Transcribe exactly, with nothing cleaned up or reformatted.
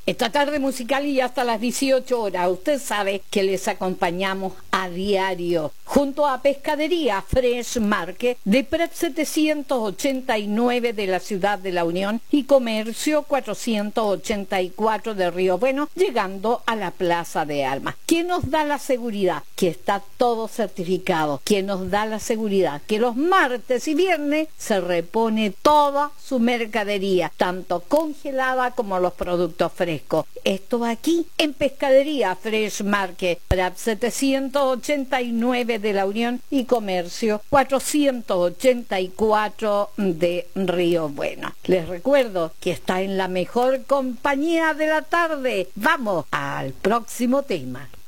Esta tarde musical y hasta las dieciocho horas, usted sabe que les acompañamos a diario, junto a Pescadería Fresh Market de Prat setecientos ochenta y nueve de la Ciudad de la Unión y Comercio cuatrocientos ochenta y cuatro de Río Bueno, llegando a la Plaza de Armas. ¿Quién nos da la seguridad? Que está todo certificado. ¿Quién nos da la seguridad? Que los martes y viernes se repone toda su mercadería, tanto congelada como los productos frescos. Esto va aquí en Pescadería Fresh Market, Prat setecientos ochenta y nueve de la Unión y Comercio cuatrocientos ochenta y cuatro de Río Bueno. Les recuerdo que está en la mejor compañía de la tarde. Vamos al próximo tema.